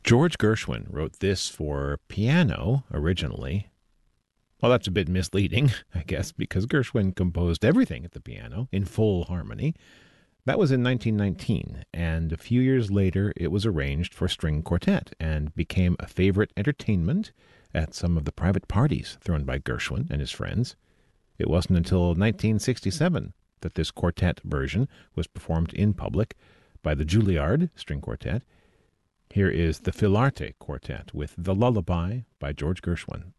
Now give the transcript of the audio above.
George Gershwin wrote this for piano originally. Well, that's a bit misleading, I guess, because Gershwin composed everything at the piano in full harmony. That was in 1919, and a few years later it was arranged for string quartet and became a favorite entertainment at some of the private parties thrown by Gershwin and his friends. It wasn't until 1967 that this quartet version was performed in public by the Juilliard String Quartet. Here is the Fil Arte Quartet with The Lullaby by George Gershwin.